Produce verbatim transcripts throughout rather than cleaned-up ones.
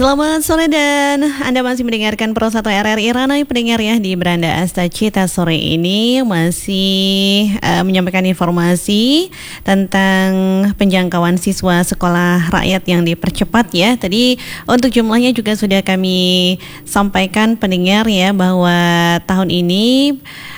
Selamat sore dan Anda masih mendengarkan Pro satu R R I Ranai pendengar ya di Beranda Asta Cita. Sore ini masih uh, menyampaikan informasi tentang penjangkauan siswa sekolah rakyat yang dipercepat ya. Tadi untuk jumlahnya juga sudah kami sampaikan pendengar ya, bahwa tahun ini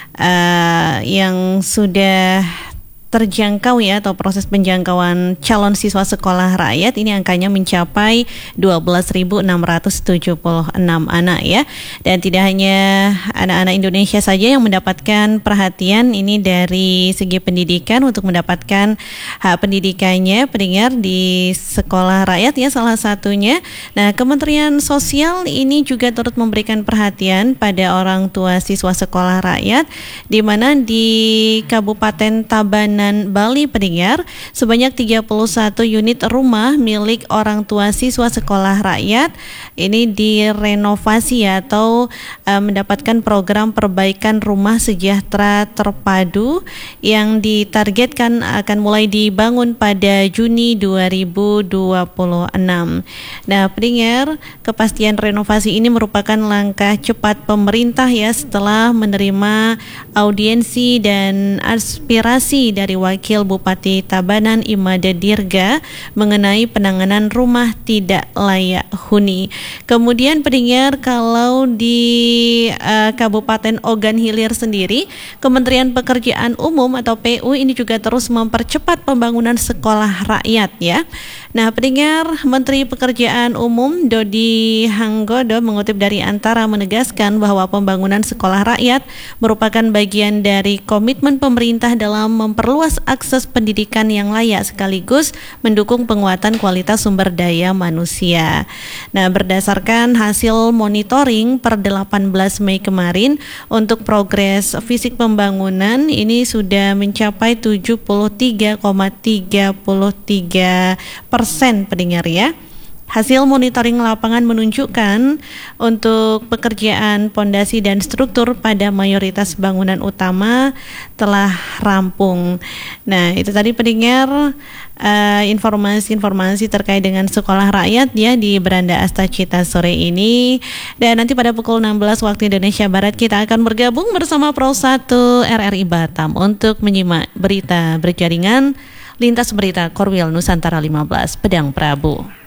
uh, yang sudah terjangkau ya, atau proses penjangkauan calon siswa sekolah rakyat ini angkanya mencapai dua belas ribu enam ratus tujuh puluh enam anak ya. Dan tidak hanya anak-anak Indonesia saja yang mendapatkan perhatian ini dari segi pendidikan untuk mendapatkan hak pendidikannya pendengar di sekolah rakyat ya, salah satunya. Nah, Kementerian Sosial ini juga turut memberikan perhatian pada orang tua siswa sekolah rakyat, di mana di Kabupaten Tabanan Bali pendengar, sebanyak tiga puluh satu unit rumah milik orang tua siswa sekolah rakyat ini direnovasi atau uh, mendapatkan program perbaikan rumah sejahtera terpadu yang ditargetkan akan mulai dibangun pada Juni dua ribu dua puluh enam. Nah, pendengar, kepastian renovasi ini merupakan langkah cepat pemerintah ya, setelah menerima audiensi dan aspirasi dari Wakil Bupati Tabanan Imade Dirga mengenai penanganan rumah tidak layak huni. Kemudian pendengar, kalau di uh, Kabupaten Ogan Hilir sendiri, Kementerian Pekerjaan Umum atau P U ini juga terus mempercepat pembangunan sekolah rakyat ya. Nah, pendengar, Menteri Pekerjaan Umum Dodi Hanggodo mengutip dari Antara menegaskan bahwa pembangunan sekolah rakyat merupakan bagian dari komitmen pemerintah dalam memperluas akses pendidikan yang layak sekaligus mendukung penguatan kualitas sumber daya manusia. Nah, berdasarkan hasil monitoring per delapan belas Mei kemarin untuk progres fisik pembangunan ini sudah mencapai tujuh puluh tiga koma tiga tiga persen pendengar ya. Hasil monitoring lapangan menunjukkan untuk pekerjaan pondasi dan struktur pada mayoritas bangunan utama telah rampung. Nah, itu tadi pendengar uh, informasi-informasi terkait dengan sekolah rakyat ya di Beranda Asta Cita sore ini. Dan nanti pada pukul enam belas waktu Indonesia Barat kita akan bergabung bersama Pro satu R R I Batam untuk menyimak berita berjaringan Lintas Berita Korwil Nusantara lima belas Pedang Prabu.